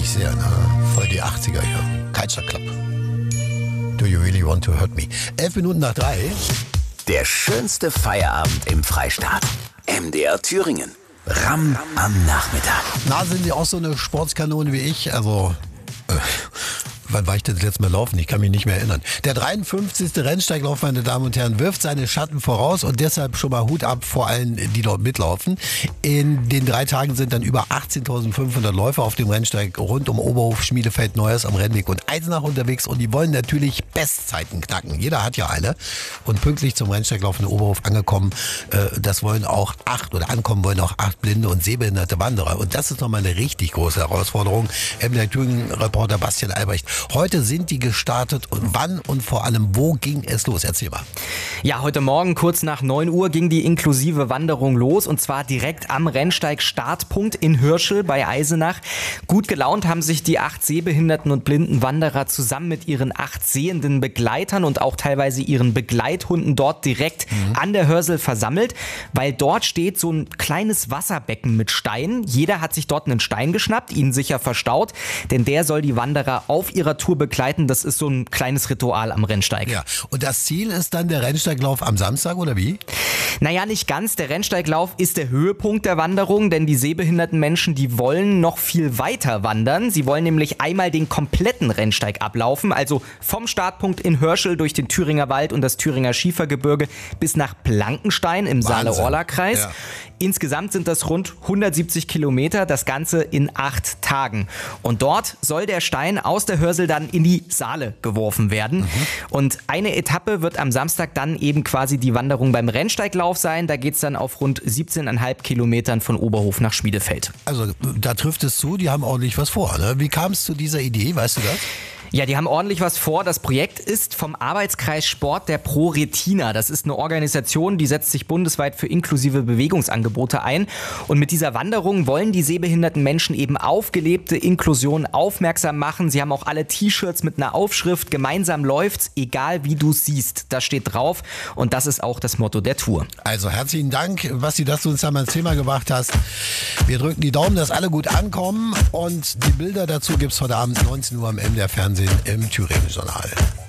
sehr, ne? Voll die 80er hier. Culture Club. Do you really want to hurt me? 11 Minuten nach 3. Der schönste Feierabend im Freistaat. MDR Thüringen. Ramm am Nachmittag. Na, sind Sie auch so eine Sportskanone wie ich? Also, wann war ich denn das letzte Mal laufen? Ich kann mich nicht mehr erinnern. Der 53. Rennsteiglauf, meine Damen und Herren, wirft seine Schatten voraus und deshalb schon mal Hut ab vor allen, die dort mitlaufen. In den 3 Tagen sind dann über 18.500 Läufer auf dem Rennsteig rund um Oberhof, Schmiedefeld, Neuers am Rennweg und Eisenach unterwegs und die wollen natürlich Bestzeiten knacken. Jeder hat ja eine und pünktlich zum Rennsteiglauf in Oberhof angekommen, das wollen auch 8 oder ankommen wollen auch 8 blinde und sehbehinderte Wanderer und das ist nochmal eine richtig große Herausforderung. MDR Thüringen-Reporter Bastian Albrecht. Heute sind die gestartet und wann und vor allem wo ging es los? Erzähl mal. Ja, heute Morgen kurz nach 9 Uhr ging die inklusive Wanderung los und zwar direkt am Rennsteig-Startpunkt in Hirschel bei Eisenach. Gut gelaunt haben sich die 8 sehbehinderten und blinden Wanderer zusammen mit ihren 8 sehenden Begleitern und auch teilweise ihren Begleithunden dort direkt an der Hörsel versammelt, weil dort steht so ein kleines Wasserbecken mit Steinen. Jeder hat sich dort einen Stein geschnappt, ihn sicher verstaut, denn der soll die Wanderer auf ihrer Tour begleiten. Das ist so ein kleines Ritual am Rennsteig. Ja, und das Ziel ist dann der Rennsteiglauf am Samstag, oder wie? Naja, nicht ganz. Der Rennsteiglauf ist der Höhepunkt der Wanderung, denn die sehbehinderten Menschen, die wollen noch viel weiter wandern. Sie wollen nämlich einmal den kompletten Rennsteig ablaufen, also vom Startpunkt in Hirschel durch den Thüringer Wald und das Thüringer Schiefergebirge bis nach Blankenstein im Saale-Orla-Kreis. Ja. Insgesamt sind das rund 170 Kilometer, das Ganze in 8 Tagen. Und dort soll der Stein aus der Hörsel dann in die Saale geworfen werden. Und eine Etappe wird am Samstag dann eben quasi die Wanderung beim Rennsteiglauf sein. Da geht es dann auf rund 17,5 Kilometern von Oberhof nach Schmiedefeld. Also da trifft es zu, die haben ordentlich was vor. Ne? Wie kam es zu dieser Idee, weißt du das? Ja, die haben ordentlich was vor. Das Projekt ist vom Arbeitskreis Sport der ProRetina. Das ist eine Organisation, die setzt sich bundesweit für inklusive Bewegungsangebote ein. Und mit dieser Wanderung wollen die sehbehinderten Menschen eben auf gelebte Inklusion aufmerksam machen. Sie haben auch alle T-Shirts mit einer Aufschrift, gemeinsam läuft's, egal wie du siehst. Das steht drauf und das ist auch das Motto der Tour. Also herzlichen Dank, Basti, dass du uns da mal ins Thema gebracht hast. Wir drücken die Daumen, dass alle gut ankommen und die Bilder dazu gibt's heute Abend 19 Uhr am MDR Fernsehen im Thüringen-Journal.